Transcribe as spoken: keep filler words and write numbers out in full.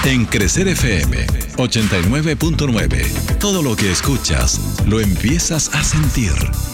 En Crecer F M ochenta y nueve punto nueve, todo lo que escuchas lo empiezas a sentir.